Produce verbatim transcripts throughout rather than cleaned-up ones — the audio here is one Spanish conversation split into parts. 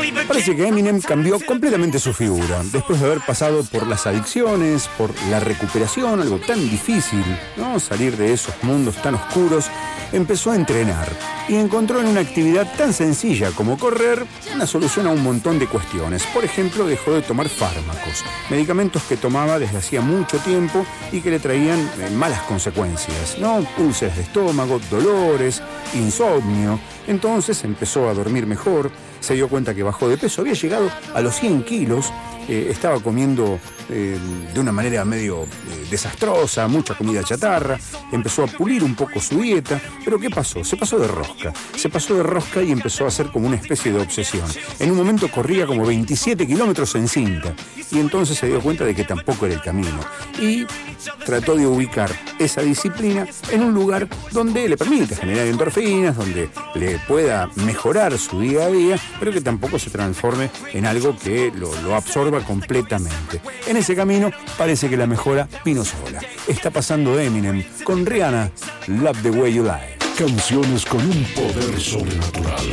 Parece que Eminem cambió completamente su figura. Después de haber pasado por las adicciones, por la recuperación, algo tan difícil, ¿no? Salir de esos mundos tan oscuros, empezó a entrenar y encontró en una actividad tan sencilla como correr una solución a un montón de cuestiones. Por ejemplo, dejó de tomar fármacos, medicamentos que tomaba desde hacía mucho tiempo y que le traían eh, malas consecuencias, ¿no? Úlceras de estómago, dolores, insomnio. Entonces empezó a dormir mejor, se dio cuenta que bajó de peso, había llegado a los cien kilos, eh, estaba comiendo eh, de una manera medio eh, desastrosa, mucha comida chatarra, empezó a pulir un poco su dieta, pero ¿qué pasó? Se pasó de rosca, se pasó de rosca y empezó a hacer como una especie de obsesión. En un momento corría como veintisiete kilómetros en cinta y entonces se dio cuenta de que tampoco era el camino y trató de ubicar esa disciplina en un lugar donde le permita generar endorfinas, donde le pueda mejorar su día a día, pero que tampoco se transforme en algo que lo, lo absorba completamente. En ese camino parece que la mejora vino sola. Está pasando Eminem con Rihanna, Love the Way You Lie. Canciones con un poder sobrenatural.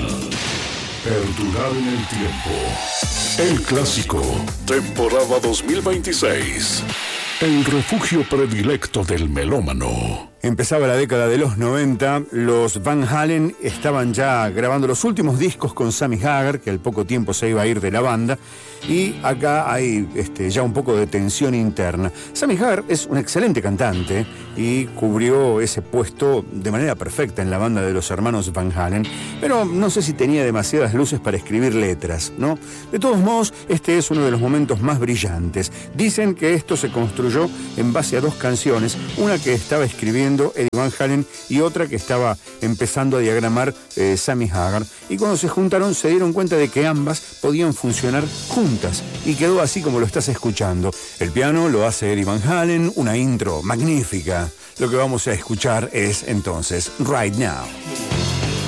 Perdurar en el tiempo. El clásico. Temporada dos mil veintiséis. El refugio predilecto del melómano. Empezaba la década de los noventa, los Van Halen estaban ya grabando los últimos discos con Sammy Hagar, que al poco tiempo se iba a ir de la banda, y acá hay este, ya un poco de tensión interna. Sammy Hagar es un excelente cantante y cubrió ese puesto de manera perfecta en la banda de los hermanos Van Halen, pero no sé si tenía demasiadas luces para escribir letras, ¿no? De todos modos, este es uno de los momentos más brillantes. Dicen que esto se construyó en base a dos canciones, una que estaba escribiendo Eddie Van Halen y otra que estaba empezando a diagramar eh, Sammy Hagar, y cuando se juntaron se dieron cuenta de que ambas podían funcionar juntas y quedó así como lo estás escuchando. El piano lo hace Eddie Van Halen, una intro magnífica. Lo que vamos a escuchar es entonces Right Now.